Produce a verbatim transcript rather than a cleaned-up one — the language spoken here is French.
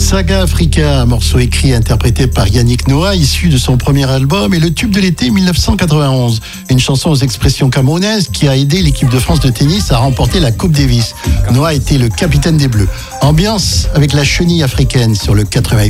Saga Africa, un morceau écrit et interprété par Yannick Noah, issu de son premier album et le tube de l'été mille neuf cent quatre-vingt-onze. Une chanson aux expressions camerounaises qui a aidé l'équipe de France de tennis à remporter la Coupe Davis. Noah était le capitaine des Bleus. Ambiance avec la chenille africaine sur le quatre-vingt-huit.